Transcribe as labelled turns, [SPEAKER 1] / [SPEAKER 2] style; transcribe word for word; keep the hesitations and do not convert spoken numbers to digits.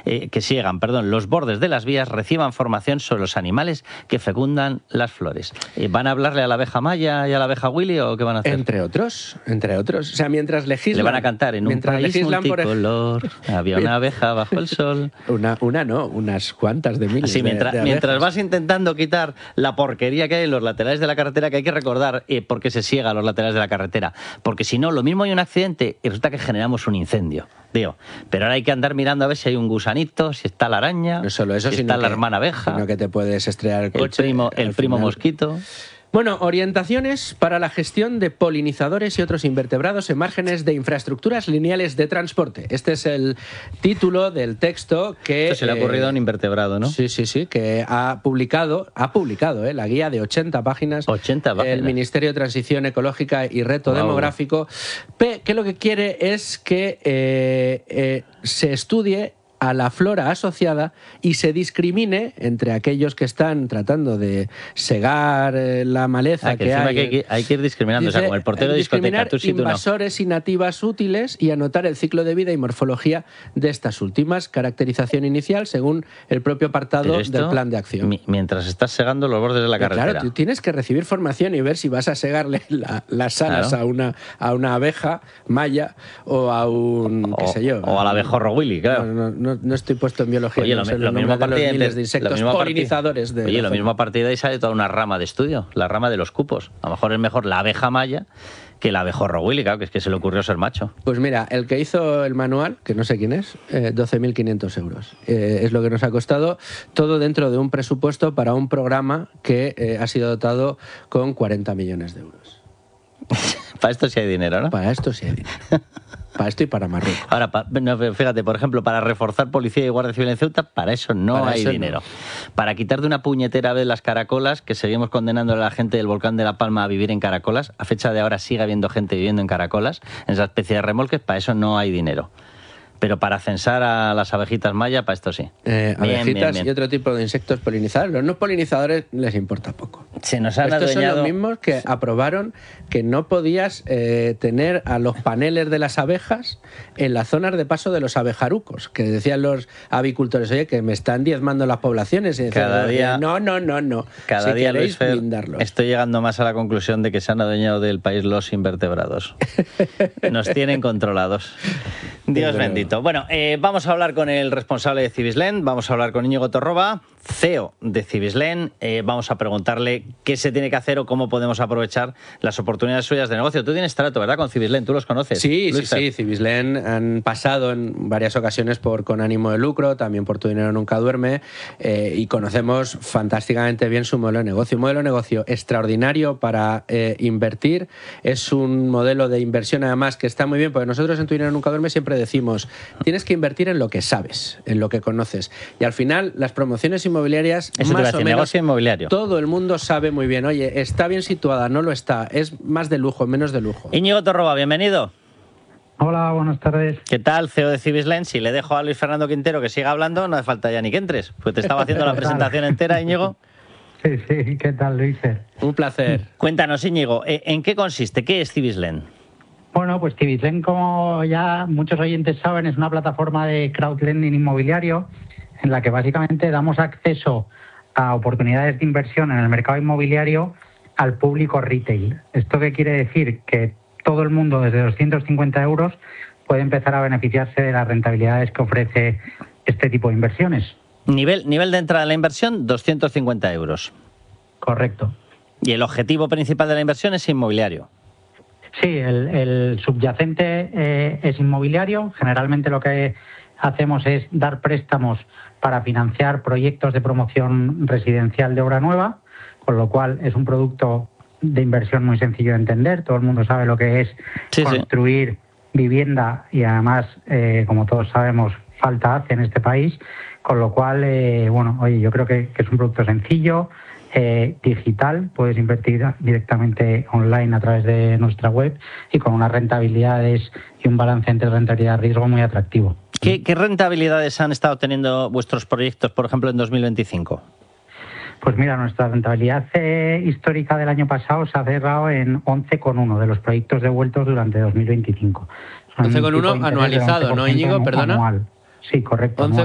[SPEAKER 1] eh, que siegan, perdón, los bordes de las vías reciban formación sobre los animales que fecundan las flores. Eh, ¿Van a hablarle a la abeja Maya y a la abeja Willy o qué van a hacer?
[SPEAKER 2] Entre otros, entre otros. O sea, mientras legislan...
[SPEAKER 1] Le van a cantar en un país multicolor, por... había una abeja bajo el sol.
[SPEAKER 2] Una, una no, unas cuantas de miles
[SPEAKER 1] sí, mientras,
[SPEAKER 2] de, de
[SPEAKER 1] mientras vas intentando quitar la porquería que hay en los laterales de la carretera, que hay que recordar eh, por qué se siega a los laterales de la carretera. Porque si no, lo mismo hay un accidente y resulta que generamos un incendio. Digo, pero ahora hay que andar mirando a ver si hay un gusanito, si está la araña,
[SPEAKER 2] no solo eso,
[SPEAKER 1] si
[SPEAKER 2] sino
[SPEAKER 1] está la
[SPEAKER 2] que,
[SPEAKER 1] hermana abeja,
[SPEAKER 2] sino que te puedes estrellar el coche.
[SPEAKER 1] El primo, el primo mosquito.
[SPEAKER 2] Bueno, orientaciones para la gestión de polinizadores y otros invertebrados en márgenes de infraestructuras lineales de transporte. Este es el título del texto que...
[SPEAKER 1] Esto se le ha ocurrido a un invertebrado, ¿no?
[SPEAKER 2] Sí, sí, sí, que ha publicado, ha publicado eh, la guía de ochenta páginas,
[SPEAKER 1] ochenta páginas.
[SPEAKER 2] El Ministerio de Transición Ecológica y Reto wow. Demográfico, que lo que quiere es que eh, eh, se estudie a la flora asociada y se discrimine entre aquellos que están tratando de segar eh, la maleza
[SPEAKER 1] ah, que,
[SPEAKER 2] que hay.
[SPEAKER 1] Que hay, que, hay que ir discriminando, dice, o sea, como el portero de discoteca. Tú sí, tú no.
[SPEAKER 2] Invasores y nativas útiles y anotar el ciclo de vida y morfología de estas últimas. Caracterización inicial según el propio apartado
[SPEAKER 1] esto,
[SPEAKER 2] del plan de acción.
[SPEAKER 1] Mi, mientras estás segando los bordes de la carretera.
[SPEAKER 2] Claro, tú tienes que recibir formación y ver si vas a segarle la, las alas claro. a, una, a una abeja maya o a un,
[SPEAKER 1] o,
[SPEAKER 2] qué sé yo.
[SPEAKER 1] O al abejorro Willy, claro.
[SPEAKER 2] No, no, No, no estoy puesto en biología.
[SPEAKER 1] Oye,
[SPEAKER 2] no
[SPEAKER 1] lo,
[SPEAKER 2] sé
[SPEAKER 1] lo mismo a partir de,
[SPEAKER 2] miles de insectos polinizadores. De
[SPEAKER 1] oye, lo mismo a partir de ahí sale toda una rama de estudio, la rama de los cupos. A lo mejor es mejor la abeja maya que el abejorro Willy, claro, que es que se le ocurrió ser macho.
[SPEAKER 2] Pues mira, el que hizo el manual, que no sé quién es, eh, doce mil quinientos euros. Eh, es lo que nos ha costado, todo dentro de un presupuesto para un programa que eh, ha sido dotado con cuarenta millones de euros.
[SPEAKER 1] Para esto sí hay dinero, ¿no?
[SPEAKER 2] Para esto sí hay dinero. Para esto y para Marruecos.
[SPEAKER 1] Ahora, pa, no, fíjate, por ejemplo, para reforzar policía y guardia civil en Ceuta, para eso no para hay eso dinero. No. Para quitar de una puñetera vez las caracolas, que seguimos condenando a la gente del volcán de La Palma a vivir en caracolas, a fecha de ahora sigue habiendo gente viviendo en caracolas, en esa especie de remolques, para eso no hay dinero. Pero para censar a las abejitas maya, para esto sí.
[SPEAKER 2] Eh, bien, abejitas bien, bien. Y otro tipo de insectos polinizadores. Los no polinizadores les importa poco.
[SPEAKER 1] Se nos han
[SPEAKER 2] Estos
[SPEAKER 1] adueñado...
[SPEAKER 2] son los mismos que aprobaron que no podías eh, tener a los paneles de las abejas en las zonas de paso de los abejarucos, que decían los avicultores, oye, que me están diezmando las poblaciones. Y decían,
[SPEAKER 1] cada día...
[SPEAKER 2] No, no, no, no.
[SPEAKER 1] Cada
[SPEAKER 2] si
[SPEAKER 1] día,
[SPEAKER 2] queréis,
[SPEAKER 1] Luis Fer,
[SPEAKER 2] blindarlos.
[SPEAKER 1] Estoy llegando más a la conclusión de que se han adueñado del país los invertebrados. Nos tienen controlados. Dios Pero... bendito. Bueno, eh, vamos a hablar con el responsable de Cibislen, vamos a hablar con Íñigo Torroba, C E O de Cibislen, eh, vamos a preguntarle qué se tiene que hacer o cómo podemos aprovechar las oportunidades suyas de negocio. Tú tienes trato, ¿verdad?, con Cibislen, ¿tú los conoces?
[SPEAKER 2] Sí, Luis sí, Fer? sí, Cibislen han pasado en varias ocasiones por con ánimo de lucro, también por Tu Dinero Nunca Duerme, eh, y conocemos fantásticamente bien su modelo de negocio. Un modelo de negocio extraordinario para eh, invertir, es un modelo de inversión además que está muy bien, porque nosotros en Tu Dinero Nunca Duerme siempre decimos, tienes que invertir en lo que sabes, en lo que conoces, y al final las promociones inmobiliarias,
[SPEAKER 1] Eso
[SPEAKER 2] más
[SPEAKER 1] te
[SPEAKER 2] o
[SPEAKER 1] menos,
[SPEAKER 2] negocio
[SPEAKER 1] inmobiliario.
[SPEAKER 2] Todo el mundo sabe muy bien, oye, está bien situada, no lo está, es más de lujo, menos de lujo.
[SPEAKER 1] Íñigo Torroba, bienvenido.
[SPEAKER 3] Hola, buenas tardes.
[SPEAKER 1] ¿Qué tal, C E O de Cibislen? Si le dejo a Luis Fernando Quintero que siga hablando, no hace falta ya ni que entres, pues te estaba haciendo la presentación entera, Íñigo.
[SPEAKER 3] Sí, sí, ¿qué tal, Luis?
[SPEAKER 2] Un placer.
[SPEAKER 1] Cuéntanos, Íñigo, ¿en qué consiste? ¿Qué es Cibislen?
[SPEAKER 3] Bueno, pues Cibislen, como ya muchos oyentes saben, es una plataforma de crowdlending inmobiliario en la que básicamente damos acceso a oportunidades de inversión en el mercado inmobiliario al público retail. ¿Esto qué quiere decir? Que todo el mundo desde doscientos cincuenta euros puede empezar a beneficiarse de las rentabilidades que ofrece este tipo de inversiones.
[SPEAKER 1] Nivel, nivel de entrada de la inversión, doscientos cincuenta euros.
[SPEAKER 3] Correcto.
[SPEAKER 1] ¿Y el objetivo principal de la inversión es inmobiliario?
[SPEAKER 3] Sí, el, el subyacente eh, es inmobiliario. Generalmente lo que hacemos es dar préstamos para financiar proyectos de promoción residencial de obra nueva, con lo cual es un producto de inversión muy sencillo de entender. Todo el mundo sabe lo que es sí, construir sí. vivienda y además, eh, como todos sabemos, falta hace en este país, con lo cual, eh, bueno, oye, yo creo que, que es un producto sencillo, eh, digital, puedes invertir directamente online a través de nuestra web y con unas rentabilidades y un balance entre rentabilidad y riesgo muy atractivo.
[SPEAKER 1] ¿Qué, qué rentabilidades han estado teniendo vuestros proyectos, por ejemplo, en dos mil veinticinco?
[SPEAKER 3] Pues mira, nuestra rentabilidad eh, histórica del año pasado se ha cerrado en once coma uno de los proyectos devueltos durante dos mil veinticinco.
[SPEAKER 2] once coma uno anualizado, ¿no, Íñigo? Perdona.
[SPEAKER 3] Anual. Sí, correcto.